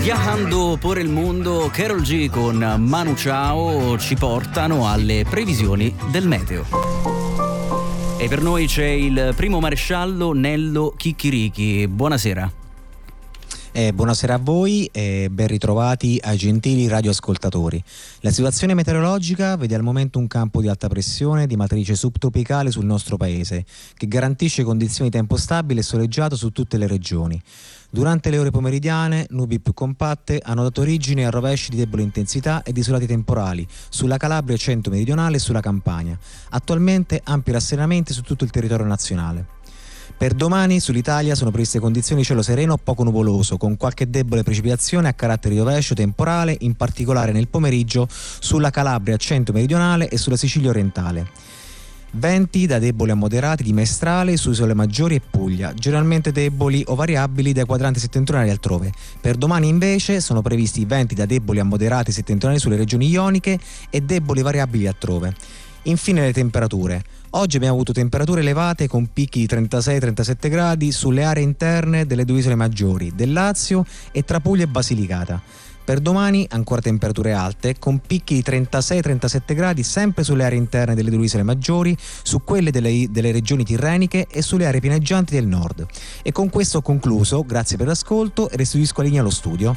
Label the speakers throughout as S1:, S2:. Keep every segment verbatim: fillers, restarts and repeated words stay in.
S1: Viajando por il mondo, Karol G con Manu Chao ci portano alle previsioni del meteo. E per noi c'è il primo maresciallo Nello Chicchirichi. Buonasera.
S2: Eh, buonasera a voi e ben ritrovati ai gentili radioascoltatori. La situazione meteorologica vede al momento un campo di alta pressione di matrice subtropicale sul nostro paese, che garantisce condizioni di tempo stabile e soleggiato su tutte le regioni. Durante le ore pomeridiane, nubi più compatte hanno dato origine a rovesci di debole intensità ed isolati temporali sulla Calabria centro-meridionale e sulla Campania. Attualmente ampi rasserenamenti su tutto il territorio nazionale. Per domani sull'Italia sono previste condizioni di cielo sereno o poco nuvoloso, con qualche debole precipitazione a carattere di rovescio temporale, in particolare nel pomeriggio sulla Calabria centro-meridionale e sulla Sicilia orientale. Venti da deboli a moderati di maestrale su isole maggiori e Puglia, generalmente deboli o variabili dai quadranti settentrionali altrove. Per domani invece sono previsti venti da deboli a moderati settentrionali sulle regioni ioniche e deboli variabili altrove. Infine le temperature. Oggi abbiamo avuto temperature elevate con picchi di trentasei trentasette gradi sulle aree interne delle due isole maggiori, del Lazio e tra Puglia e Basilicata. Per domani ancora temperature alte con picchi di trentasei trentasette gradi sempre sulle aree interne delle due isole maggiori, su quelle delle, delle regioni tirreniche e sulle aree pianeggianti del nord. E con questo ho concluso, grazie per l'ascolto e restituisco la linea allo studio.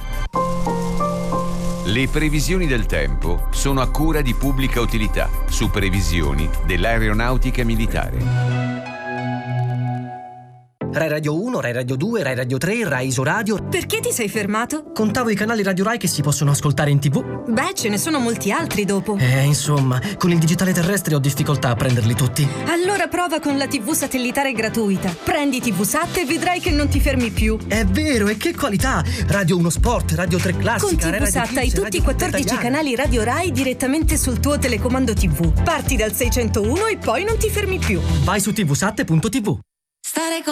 S3: Le previsioni del tempo sono a cura di Pubblica Utilità, su previsioni dell'Aeronautica Militare.
S4: Rai Radio uno, Rai Radio due, Rai Radio tre, Rai Isoradio.
S5: Perché ti sei fermato?
S4: Contavo i canali Radio Rai che si possono ascoltare in tv.
S5: Beh, ce ne sono molti altri dopo.
S4: Eh, insomma, con il digitale terrestre ho difficoltà a prenderli tutti.
S5: Allora prova con la tivù satellitare gratuita. Prendi tivusat e vedrai che non ti fermi più.
S4: È vero, e che qualità! Radio uno Sport, Radio tre Classica,
S5: con tivusat hai tutti i quattordici canali Radio Rai direttamente sul tuo telecomando tivù. Parti dal seicentouno e poi non ti fermi più.
S4: Vai su tivusat punto tv.
S6: Stare con